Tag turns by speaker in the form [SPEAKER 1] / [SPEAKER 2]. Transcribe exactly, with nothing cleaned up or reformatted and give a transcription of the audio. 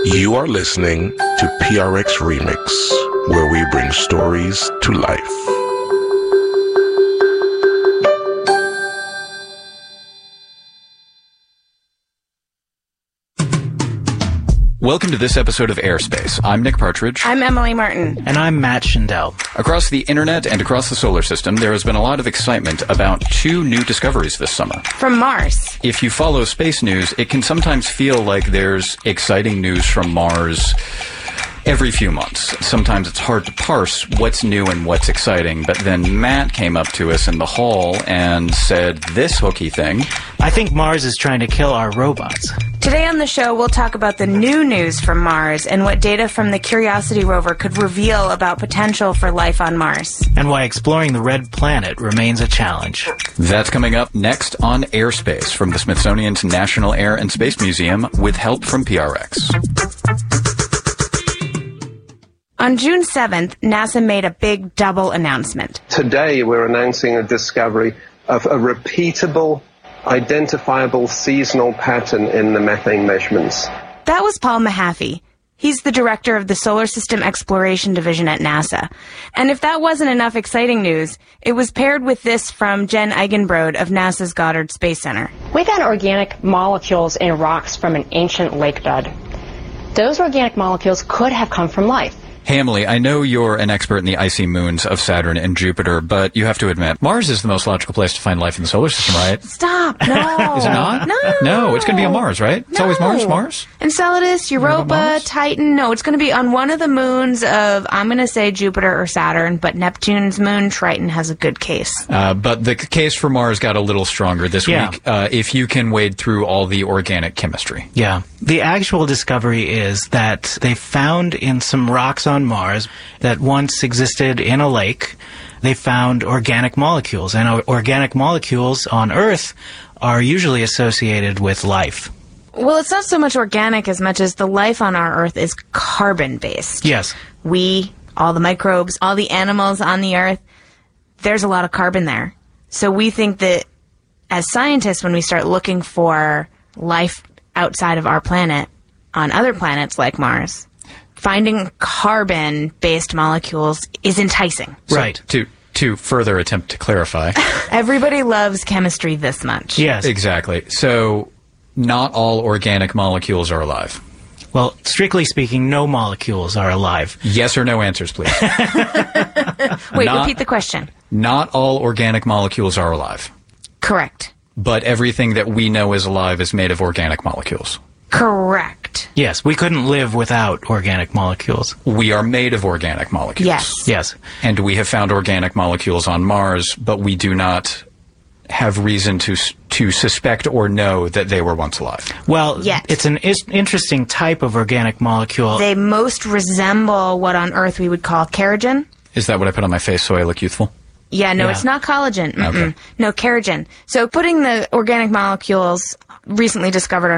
[SPEAKER 1] You are listening to P R X Remix, where we bring stories to life.
[SPEAKER 2] Welcome to this episode of Airspace. I'm Nick Partridge.
[SPEAKER 3] I'm Emily Martin.
[SPEAKER 4] And I'm Matt Schindel.
[SPEAKER 2] Across the internet and across the solar system, there has been a lot of excitement about two new discoveries this summer.
[SPEAKER 3] From Mars.
[SPEAKER 2] If you follow space news, it can sometimes feel like there's exciting news from Mars every few months. Sometimes it's hard to parse what's new and what's exciting, but then Matt came up to us in the hall and said this hooky thing.
[SPEAKER 4] I think Mars is trying to kill our robots.
[SPEAKER 3] Today on the show, we'll talk about the new news from Mars and what data from the Curiosity rover could reveal about potential for life on Mars.
[SPEAKER 4] And why exploring the red planet remains a challenge.
[SPEAKER 2] That's coming up next on Airspace from the Smithsonian's National Air and Space Museum with help from P R X.
[SPEAKER 3] On June seventh, NASA made a big double announcement.
[SPEAKER 5] Today, we're announcing a discovery of a repeatable, identifiable seasonal pattern in the methane measurements.
[SPEAKER 3] That was Paul Mahaffey. He's the director of the Solar System Exploration Division at NASA. And if that wasn't enough exciting news, it was paired with this from Jen Eigenbrode of NASA's Goddard Space Center.
[SPEAKER 6] We found organic molecules in rocks from an ancient lake bed. Those organic molecules could have come from life.
[SPEAKER 2] Hey, Emily, I know you're an expert in the icy moons of Saturn and Jupiter, but you have to admit, Mars is the most logical place to find life in the solar system, right?
[SPEAKER 3] Stop, no.
[SPEAKER 2] Is it not?
[SPEAKER 3] No.
[SPEAKER 2] No, it's going to be on Mars, right? It's
[SPEAKER 3] no.
[SPEAKER 2] always Mars, Mars?
[SPEAKER 3] Enceladus, Europa, Titan. No, it's going to be on one of the moons of, I'm going to say Jupiter or Saturn, but Neptune's moon, Triton, has a good case.
[SPEAKER 2] Uh, but the case for Mars got a little stronger this
[SPEAKER 4] yeah.
[SPEAKER 2] week, uh, if you can wade through all the organic chemistry.
[SPEAKER 4] Yeah. The actual discovery is that they found in some rocks on Mars that once existed in a lake, they found organic molecules. And organic molecules on Earth are usually associated with life.
[SPEAKER 3] Well, it's not so much organic as much as the life on our Earth is carbon-based.
[SPEAKER 4] Yes.
[SPEAKER 3] We, all the microbes, all the animals on the Earth, there's a lot of carbon there. So we think that as scientists, when we start looking for life outside of our planet on other planets like Mars, finding carbon-based molecules is enticing.
[SPEAKER 2] So
[SPEAKER 4] right.
[SPEAKER 2] To to further attempt to clarify.
[SPEAKER 3] Everybody loves chemistry this much.
[SPEAKER 4] Yes.
[SPEAKER 2] Exactly. So not all organic molecules are alive.
[SPEAKER 4] Well, strictly speaking, no molecules are alive.
[SPEAKER 2] Yes or no answers, please.
[SPEAKER 3] Wait,
[SPEAKER 2] not,
[SPEAKER 3] repeat the question.
[SPEAKER 2] Not all organic molecules are alive.
[SPEAKER 3] Correct.
[SPEAKER 2] But everything that we know is alive is made of organic molecules.
[SPEAKER 3] Correct.
[SPEAKER 4] Yes, we couldn't live without organic molecules.
[SPEAKER 2] We are made of organic molecules.
[SPEAKER 3] Yes.
[SPEAKER 4] Yes.
[SPEAKER 2] And we have found organic molecules on Mars, but we do not have reason to to suspect or know that they were once alive.
[SPEAKER 4] Well,
[SPEAKER 3] Yet.
[SPEAKER 4] it's an is- interesting type of organic molecule.
[SPEAKER 3] They most resemble what on Earth we would call kerogen.
[SPEAKER 2] Is that what I put on my face so I look youthful?
[SPEAKER 3] Yeah, no,
[SPEAKER 4] Yeah.
[SPEAKER 3] it's not collagen. Mm-mm.
[SPEAKER 2] Okay.
[SPEAKER 3] No, kerogen. So putting the organic molecules recently discovered on